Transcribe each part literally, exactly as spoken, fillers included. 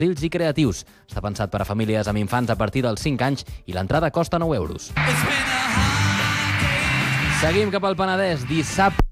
i creatius. Està pensat per a famílies amb infants a partir dels cinc anys i l'entrada costa nou euros. Seguim cap al Penedès. Dissabte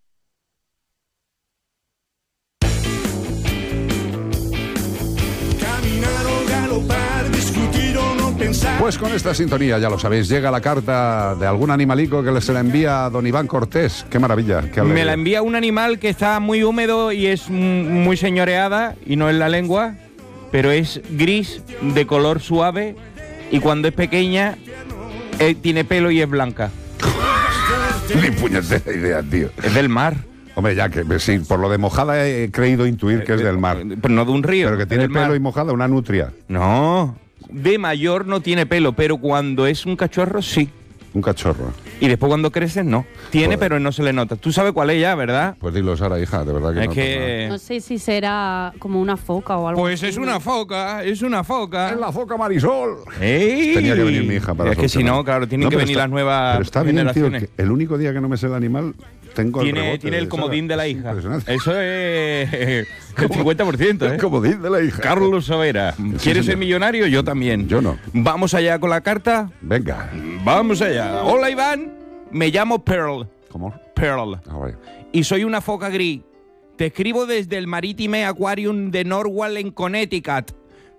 Pues con esta sintonía, ya lo sabéis, llega la carta de algún animalico que se la envía a don Iván Cortés. Qué maravilla. Qué Me la envía un animal que está muy húmedo y es muy señoreada, y no en la lengua, pero es gris, de color suave, y cuando es pequeña eh, tiene pelo y es blanca. Ni puñetera idea, tío. Es del mar. Hombre, ya que sí, por lo de mojada he creído intuir que es del mar. Pero no de un río. Pero que tiene pelo mar. Y mojada, una nutria. No, de mayor no tiene pelo, pero cuando es un cachorro, sí. Un cachorro. Y después cuando crece, no. Tiene, Joder. Pero no se le nota. Tú sabes cuál es ya, ¿verdad? Pues dilo, Sara, hija, de verdad que es no. Que... No sé si será como una foca o algo Pues así. es una foca, es una foca. Es la foca Marisol. ¡Ey! Tenía que venir mi hija para Es que si no, claro, tienen no, que pero venir está, las nuevas Pero está bien, tío, generaciones. que el único día que no me sé el animal, tengo el Tiene, rebote tiene el de comodín Sara. de la Es hija. impresionante. Eso es el cincuenta por ciento, ¿eh? El comodín de la hija. Carlos Savera. Sí, ¿Quieres señor. ser millonario? Yo también. Yo no. ¿Vamos allá con la carta? Venga. Vamos allá. Hola, Iván. Me llamo Pearl. ¿Cómo? Pearl. Ah, vale. Y soy una foca gris. Te escribo desde el Maritime Aquarium de Norwalk en Connecticut.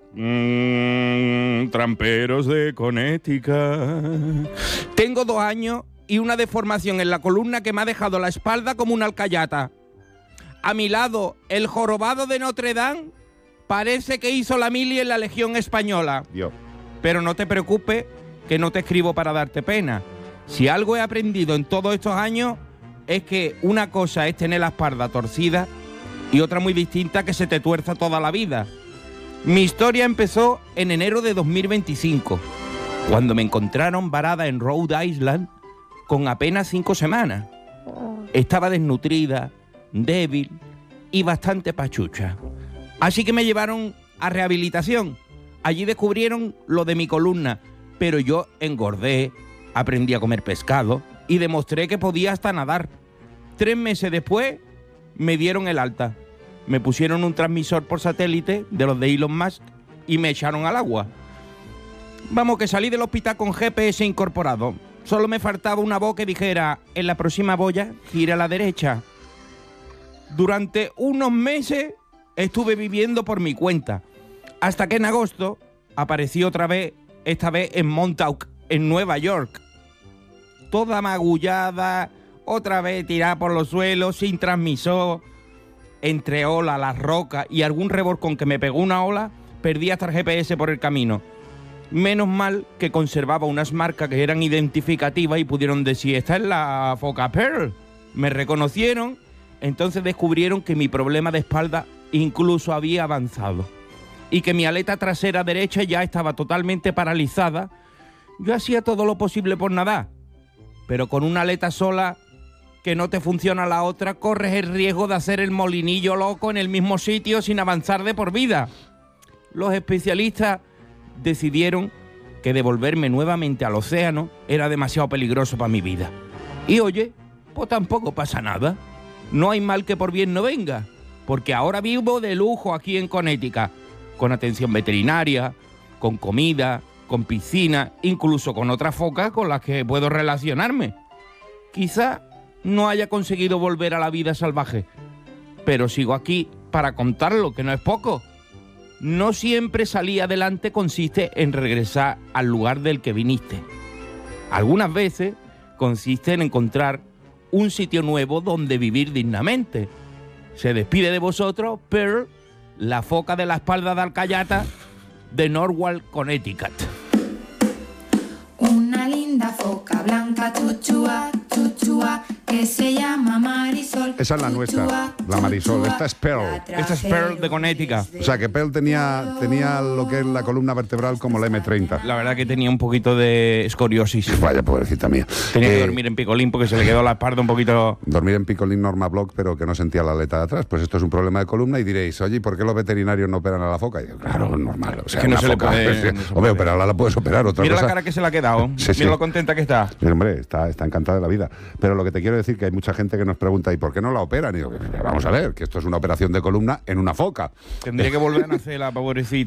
Mm, tramperos de Connecticut. Tengo dos años y una deformación en la columna que me ha dejado la espalda como una alcayata. A mi lado, el jorobado de Notre Dame parece que hizo la mili en la Legión Española. Yo. Pero no te preocupes, que no te escribo para darte pena. Si algo he aprendido en todos estos años es que una cosa es tener la espalda torcida y otra muy distinta que se te tuerza toda la vida. Mi historia empezó en enero de dos mil veinticinco, cuando me encontraron varada en Rhode Island con apenas cinco semanas. Estaba desnutrida, débil y bastante pachucha. Así que me llevaron a rehabilitación. Allí descubrieron lo de mi columna, pero yo engordé, aprendí a comer pescado y demostré que podía hasta nadar. Tres meses después me dieron el alta. Me pusieron un transmisor por satélite de los de Elon Musk y me echaron al agua. Vamos, que salí del hospital con G P S incorporado. Solo me faltaba una voz que dijera, en la próxima boya, gira a la derecha. Durante unos meses estuve viviendo por mi cuenta, hasta que en agosto aparecí otra vez, esta vez en Montauk, en Nueva York. Toda magullada, otra vez tirada por los suelos, sin transmisor. Entre olas, las rocas y algún revolcón que me pegó una ola, perdí hasta el G P S por el camino. Menos mal que conservaba unas marcas que eran identificativas y pudieron decir, esta es la foca Pearl. Me reconocieron, entonces descubrieron que mi problema de espalda incluso había avanzado y que mi aleta trasera derecha ya estaba totalmente paralizada. Yo hacía todo lo posible por nadar, pero con una aleta sola que no te funciona la otra, corres el riesgo de hacer el molinillo loco en el mismo sitio sin avanzar de por vida. Los especialistas decidieron que devolverme nuevamente al océano era demasiado peligroso para mi vida. Y oye, pues tampoco pasa nada. No hay mal que por bien no venga, porque ahora vivo de lujo aquí en Connecticut, con atención veterinaria, con comida, con piscina, incluso con otras focas con las que puedo relacionarme. Quizá no haya conseguido volver a la vida salvaje, pero sigo aquí para contarlo, que no es poco. No siempre salir adelante consiste en regresar al lugar del que viniste. Algunas veces consiste en encontrar un sitio nuevo donde vivir dignamente. Se despide de vosotros, Pearl, la foca de la espalda de alcayata de Norwalk, Connecticut. Una linda foca blanca, chuchua, chuchua, que se llama Marisol. Esa es la nuestra, la Marisol. Esta es Pearl. Esta es Pearl de Connecticut. O sea, que Pearl tenía, tenía lo que es la columna vertebral como la eme treinta. La verdad que tenía un poquito de escoriosis. Vaya, pobrecita mía. Tenía Eh, que dormir en picolín porque se le quedó la espalda un poquito... Dormir en picolín Norma Block, pero que no sentía la aleta de atrás. Pues esto es un problema de columna y diréis, oye, ¿y por qué los veterinarios no operan a la foca? Y digo, claro, es normal. O sea, que no una se le foca, puede- pues, no se hombre, puede. operarla la puedes operar. Otra Mira cosa. la cara que se le ha quedado. Sí, sí. Mira lo contenta que está. Sí, hombre, está, está encantada de la vida. Pero lo que te quiero decir que hay mucha gente que nos pregunta, ¿y por qué no la operan? Y digo, vamos a ver, que esto es una operación de columna en una foca. Tendría que volver a nacer la pobrecita.